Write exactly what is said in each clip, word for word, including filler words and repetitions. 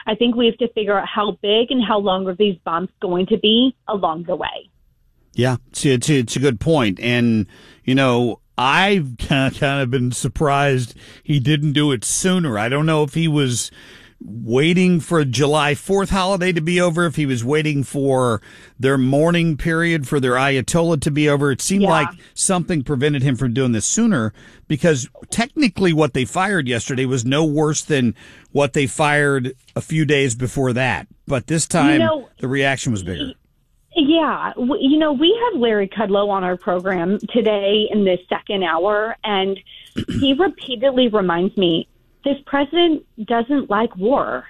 I think we have to figure out how big and how long are these bumps going to be along the way. Yeah, it's, it's, it's a good point. And, you know, I've kind of, kind of been surprised he didn't do it sooner. I don't know if he was waiting for a July fourth holiday to be over, if he was waiting for their mourning period for their Ayatollah to be over. It seemed yeah. like something prevented him from doing this sooner, because technically what they fired yesterday was no worse than what they fired a few days before that. But this time, you know, the reaction was bigger. Yeah. You know, we have Larry Kudlow on our program today in the second hour, and he repeatedly reminds me, this president doesn't like war.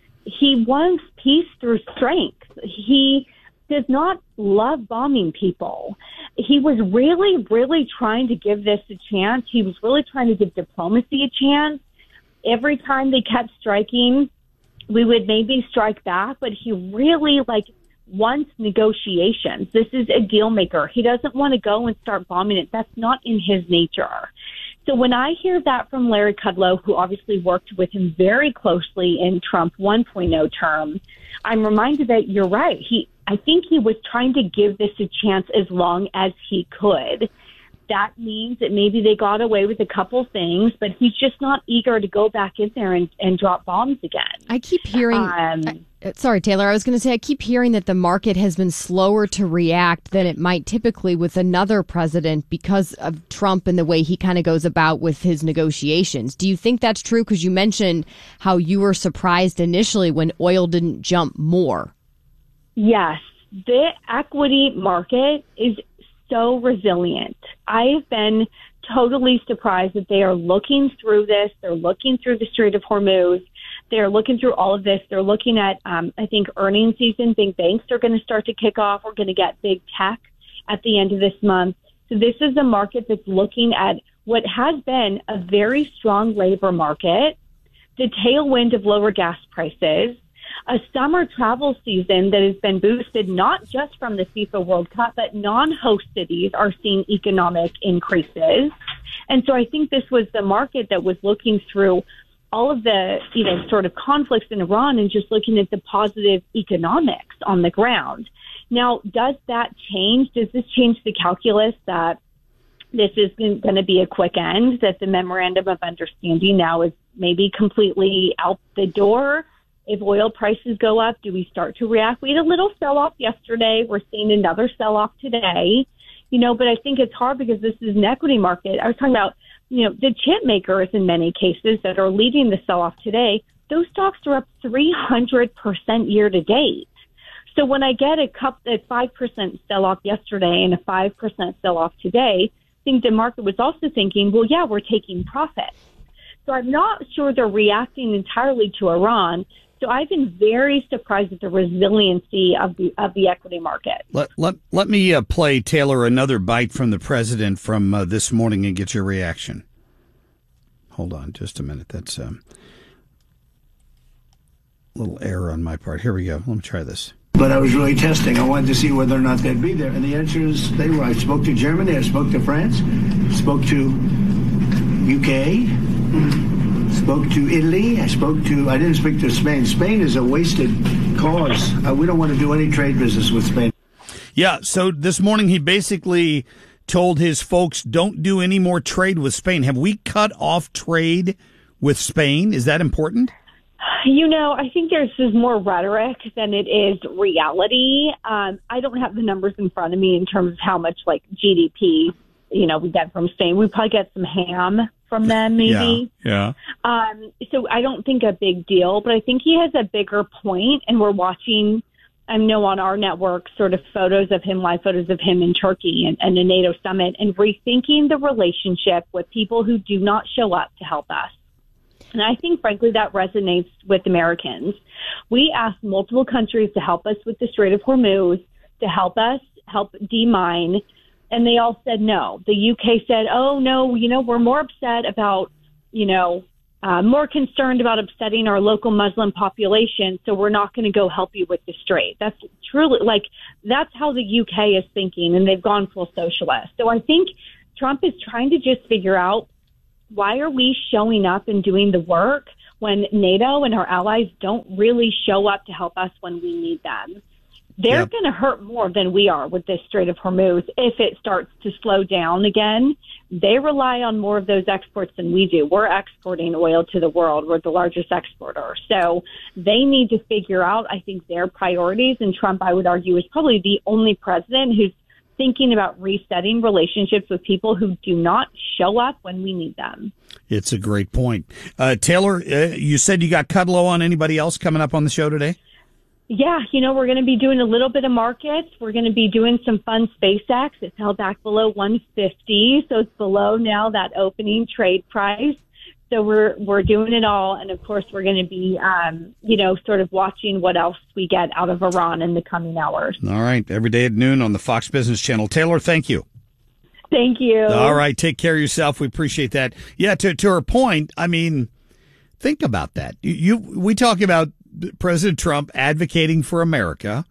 He wants peace through strength. He does not love bombing people. He was really, really trying to give this a chance. He was really trying to give diplomacy a chance. Every time they kept striking, we would maybe strike back, but he really, like, wants negotiations. This is a deal maker. He doesn't want to go and start bombing it. That's not in his nature. So when I hear that from Larry Kudlow, who obviously worked with him very closely in Trump one point oh term, I'm reminded that you're right. He, I think he was trying to give this a chance as long as he could. That means that maybe they got away with a couple things, but he's just not eager to go back in there and, and drop bombs again. I keep hearing... Um, I, sorry, Taylor, I was going to say, I keep hearing that the market has been slower to react than it might typically with another president because of Trump and the way he kind of goes about with his negotiations. Do you think that's true? Because you mentioned how you were surprised initially when oil didn't jump more. Yes. The equity market is so resilient. I have been totally surprised that they are looking through this. They're looking through the Strait of Hormuz. They're looking through all of this. They're looking at, um, I think, earnings season. Big banks are going to start to kick off. We're going to get big tech at the end of this month. So this is a market that's looking at what has been a very strong labor market, the tailwind of lower gas prices, a summer travel season that has been boosted not just from the FIFA World Cup, but non-host cities are seeing economic increases. And so I think this was the market that was looking through all of the, you know, sort of conflicts in Iran and just looking at the positive economics on the ground. Now, does that change? Does this change the calculus that this is going to be a quick end, that the memorandum of understanding now is maybe completely out the door? If oil prices go up, do we start to react? We had a little sell-off yesterday. We're seeing another sell-off today. You know, but I think it's hard because this is an equity market. I was talking about, you know, the chip makers in many cases that are leading the sell-off today. Those stocks are up three hundred percent year to date. So when I get a cup a five percent sell-off yesterday and a five percent sell-off today, I think the market was also thinking, well, yeah, we're taking profits. So I'm not sure they're reacting entirely to Iran. So I've been very surprised at the resiliency of the of the equity market. Let let let me uh, play, Taylor, another bite from the president from uh, this morning and get your reaction. Hold on just a minute. That's um, a little error on my part. Here we go. Let me try this. But I was really testing. I wanted to see whether or not they'd be there. And the answer is they were. I spoke to Germany. I spoke to France. Spoke to U K. Spoke to Italy. I spoke to, I didn't speak to Spain. Spain is a wasted cause. Uh, we don't want to do any trade business with Spain. Yeah, so this morning he basically told his folks, don't do any more trade with Spain. Have we cut off trade with Spain? Is that important? You know, I think there's just more rhetoric than it is reality. Um, I don't have the numbers in front of me in terms of how much, like, G D P, you know, we get from Spain. We probably get some ham from them, maybe. Yeah. yeah. Um, so I don't think a big deal, but I think he has a bigger point, and we're watching, I know on our network, sort of photos of him, live photos of him in Turkey and, and a NATO summit, and rethinking the relationship with people who do not show up to help us. And I think, frankly, that resonates with Americans. We asked multiple countries to help us with the Strait of Hormuz, to help us help demine, and they all said no. The U K said, oh, no, you know, we're more upset about, you know, uh, more concerned about upsetting our local Muslim population, so we're not going to go help you with the Strait. That's truly, like, that's how the U K is thinking, and they've gone full socialist. So I think Trump is trying to just figure out, why are we showing up and doing the work when NATO and our allies don't really show up to help us when we need them. They're yep. going to hurt more than we are with this Strait of Hormuz if it starts to slow down again. They rely on more of those exports than we do. We're exporting oil to the world. We're the largest exporter. So they need to figure out, I think, their priorities. And Trump, I would argue, is probably the only president who's thinking about resetting relationships with people who do not show up when we need them. It's a great point. Uh, Taylor, uh, you said you got Kudlow on. Anybody else coming up on the show today? Yeah, you know, we're going to be doing a little bit of markets. We're going to be doing some fun SpaceX. It fell back below one fifty, so it's below now that opening trade price. So we're we're doing it all, and of course we're going to be, um, you know, sort of watching what else we get out of Iran in the coming hours. All right, every day at noon on the Fox Business Channel. Taylor, thank you. Thank you. All right, take care of yourself. We appreciate that. Yeah, to to her point, I mean, think about that. You, you we talk about President Trump advocating for America.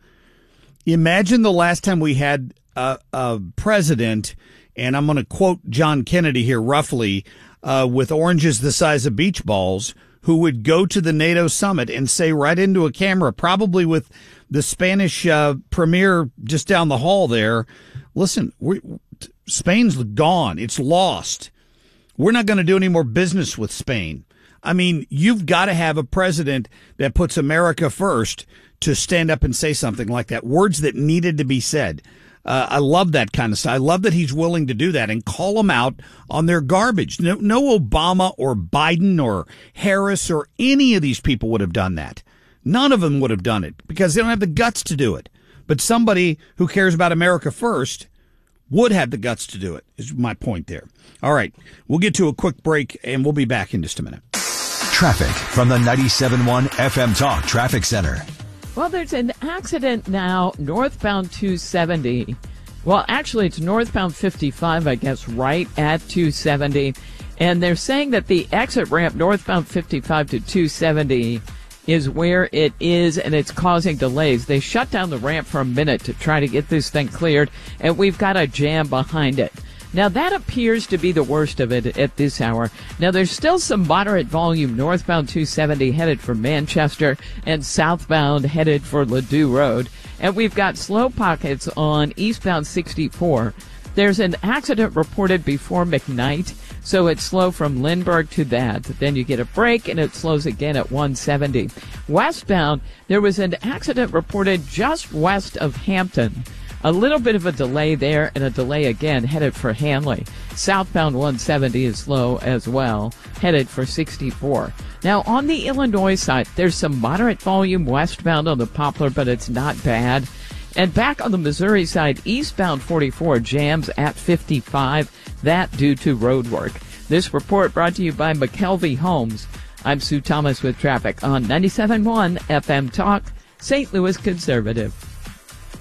Imagine the last time we had a, a president, and I'm going to quote John Kennedy here roughly, uh, with oranges the size of beach balls, who would go to the NATO summit and say right into a camera, probably with the Spanish uh, premier just down the hall there, listen, we, Spain's gone. It's lost. We're not going to do any more business with Spain. I mean, you've got to have a president that puts America first to stand up and say something like that. Words that needed to be said. Uh, I love that kind of stuff. I love that he's willing to do that and call them out on their garbage. No, no Obama or Biden or Harris or any of these people would have done that. None of them would have done it because they don't have the guts to do it. But somebody who cares about America first would have the guts to do it, is my point there. All right, we'll get to a quick break, and we'll be back in just a minute. Traffic from the ninety-seven point one F M Talk Traffic Center. Well, there's an accident now northbound two seventy. Well, actually, it's northbound fifty-five, I guess, right at two seventy. And they're saying that the exit ramp northbound fifty-five to two seventy is where it is, and it's causing delays. They shut down the ramp for a minute to try to get this thing cleared, and we've got a jam behind it. Now, that appears to be the worst of it at this hour. Now, there's still some moderate volume northbound two seventy headed for Manchester and southbound headed for Ladue Road. And we've got slow pockets on eastbound sixty-four. There's an accident reported before McKnight, so it's slow from Lindbergh to that. Then you get a break, and it slows again at one seventy. Westbound, there was an accident reported just west of Hampton. A little bit of a delay there and a delay again headed for Hanley. Southbound one seventy is slow as well, headed for sixty-four. Now, on the Illinois side, there's some moderate volume westbound on the Poplar, but it's not bad. And back on the Missouri side, eastbound forty-four jams at fifty-five, that due to road work. This report brought to you by McKelvey Homes. I'm Sue Thomas with traffic on ninety-seven point one F M Talk, Saint Louis Conservative.